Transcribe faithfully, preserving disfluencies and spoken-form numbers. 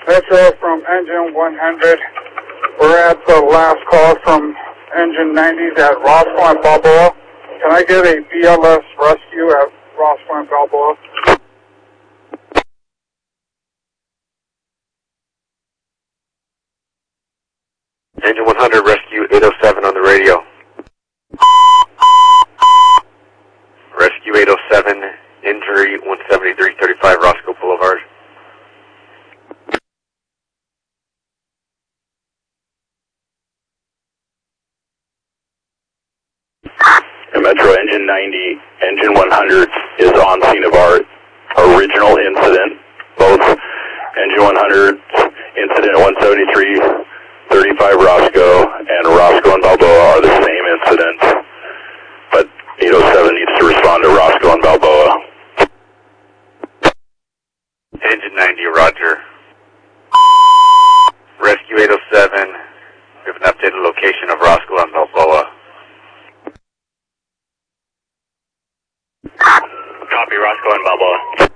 Metro from engine one hundred. We're at the last call from engine nineties at Roscoe and Balboa. Can I get a B L S rescue at Roscoe and Balboa? Engine one hundred, rescue eight oh seven on the radio. Rescue eight oh seven, injury one seventy-three thirty-five Roscoe Boulevard. Metro engine ninety, engine one hundred is on scene of our original incident. Both engine one hundred, incident one seventy-three thirty-five Roscoe, and Roscoe and Balboa are the same incident. But eight oh seven needs to respond to Roscoe and Balboa. Engine ninety, roger. Rescue eight oh seven, we have an updated location of Roscoe and Balboa. Copy, Roscoe and Balboa.